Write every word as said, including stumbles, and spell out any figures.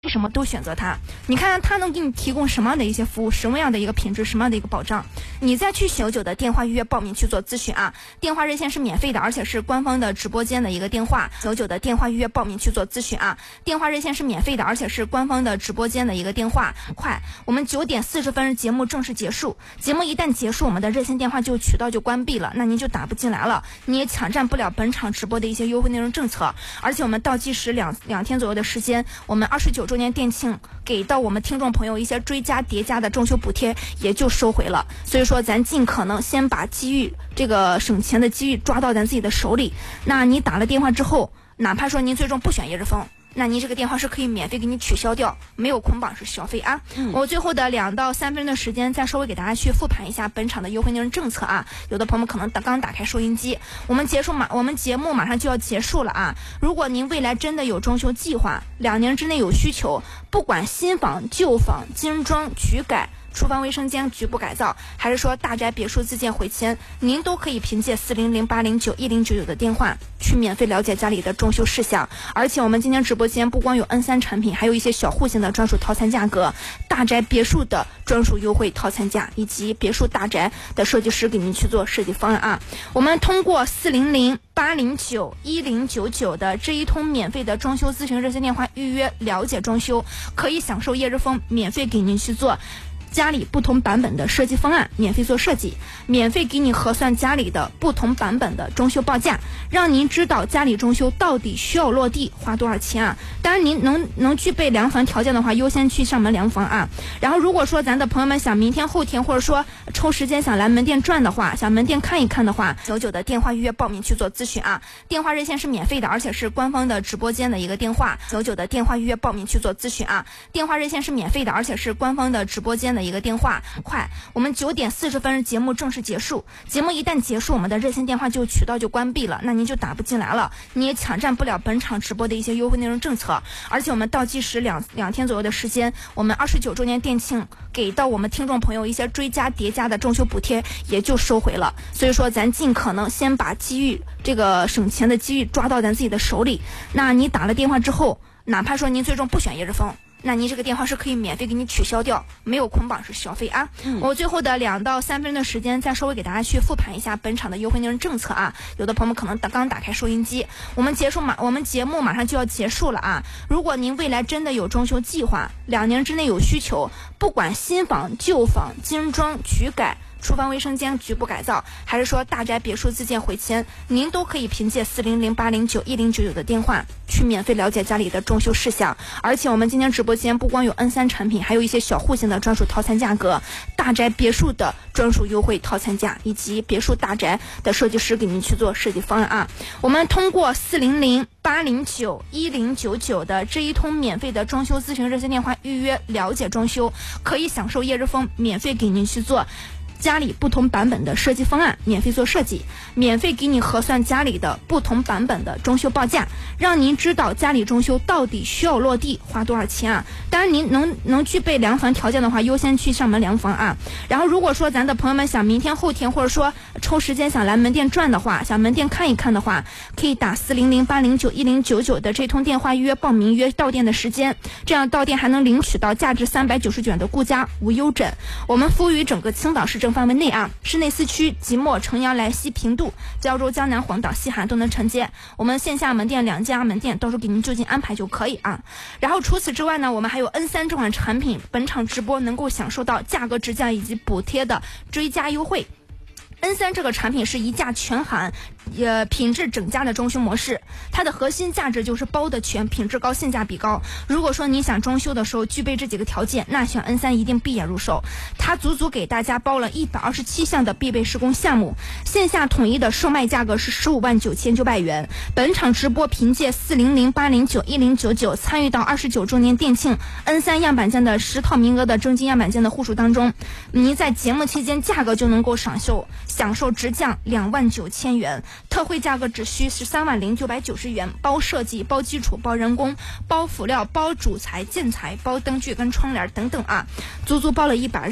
为什么都选择它？你看看它能给你提供什么样的一些服务，什么样的一个品质，什么样的一个保障？你再去九九的电话预约报名去做咨询啊，电话热线是免费的，而且是官方的直播间的一个电话。九九的电话预约报名去做咨询啊，电话热线是免费的，而且是官方的直播间的一个电话。快，我们九点四十分节目正式结束，节目一旦结束，我们的热线电话就渠道就关闭了，那您就打不进来了，你也抢占不了本场直播的一些优惠内容政策。而且我们倒计时两两天左右的时间，我们二十九周年店庆给到我们听众朋友一些追加叠加的中秋补贴也就收回了，所以说咱尽可能先把机遇，这个省钱的机遇抓到咱自己的手里。那你打了电话之后，哪怕说您最终不选叶之峰，那您这个电话是可以免费给你取消掉，没有捆绑式消费啊。嗯、我最后的两到三分钟的时间，再稍微给大家去复盘一下本场的优惠内容政策啊。有的朋友们可能刚打开收音机，我们结束马，我们节目马上就要结束了啊。如果您未来真的有装修计划，两年之内有需求，不管新房、旧房、精装、局改。厨房卫生间局部改造，还是说大宅别墅自建回迁，您都可以凭借四零零八零九一零九九的电话去免费了解家里的装修事项。而且我们今天直播间不光有 N 三 产品，还有一些小户型的专属套餐价格，大宅别墅的专属优惠套餐价，以及别墅大宅的设计师给您去做设计方案啊。我们通过四零零八零九一零九九的这一通免费的装修咨询热线电话预约了解装修，可以享受叶之峰免费给您去做家里不同版本的设计方案，免费做设计，免费给你核算家里的不同版本的装修报价，让您知道家里装修到底需要落地花多少钱啊。当然您能能具备量房条件的话，优先去上门量房啊。然后如果说咱的朋友们想明天后天或者说抽时间想来门店转的话，想门店看一看的话，九九的电话预约报名去做咨询啊，电话热线是免费的，而且是官方的直播间的一个电话。九九的电话预约报名去做咨询啊，电话热线是免费的，而且是官方的直播间的一个电话。快，我们九点四十分节目正式结束，节目一旦结束，我们的热线电话就渠道就关闭了，那您就打不进来了，你也抢占不了本场直播的一些优惠内容政策。而且我们倒计时两两天左右的时间，我们二十九周年店庆给到我们听众朋友一些追加叠加的中秋补贴也就收回了，所以说咱尽可能先把机遇，这个省钱的机遇抓到咱自己的手里。那你打了电话之后，哪怕说您最终不选叶之峰，那您这个电话是可以免费给你取消掉，没有捆绑式消费啊。嗯、我最后的两到三分钟的时间，再稍微给大家去复盘一下本场的优惠内容政策啊。有的朋友们可能刚打开收音机，我们结束马，我们节目马上就要结束了啊。如果您未来真的有装修计划，两年之内有需求，不管新房、旧房、精装、局改。厨房卫生间局部改造，还是说大宅别墅自建回迁，您都可以凭借四零零八零九一零九九的电话去免费了解家里的装修事项。而且我们今天直播间不光有 N 三 产品，还有一些小户型的专属套餐价格，大宅别墅的专属优惠套餐价，以及别墅大宅的设计师给您去做设计方案啊。我们通过四零零八零九一零九九的这一通免费的装修咨询热线电话预约了解装修，可以享受叶之峰免费给您去做家里不同版本的设计方案，免费做设计，免费给你核算家里的不同版本的装修报价，让您知道家里装修到底需要落地花多少钱啊。当然您能能具备量房条件的话，优先去上门量房啊。然后如果说咱的朋友们想明天后天或者说抽时间想来门店转的话，想门店看一看的话，可以打四零零八零九一零九九的这通电话预约报名，约到店的时间，这样到店还能领取到价值三百九十元的顾家无忧枕。我们服务于整个青岛市政范围内啊，市内四区即墨、城阳、莱西、平度、胶州、江南、黄岛、西海都能承接。我们线下门店两家门店，到时候给您就近安排就可以啊。然后除此之外呢，我们还有 N 三 这款产品，本场直播能够享受到价格直降以及补贴的追加优惠。N 三 这个产品是一价全含，呃，品质整家的装修模式，它的核心价值就是包的全，品质高，性价比高。如果说你想装修的时候具备这几个条件，那选 N 三 一定闭眼入手。它足足给大家包了一百二十七项的必备施工项目，线下统一的售卖价格是十五万九千九百元。本场直播凭借四零零八零九一零九九参与到二十九周年店庆 N 三 样板间的十套名额的征集样板间的户数当中，您在节目期间价格就能够享受享受直降两万九千元，特惠价格只需十三万零九百九十元，包设计、包基础、包人工、包辅料、包主材、建材、包灯具跟窗帘等等啊，足足包了一百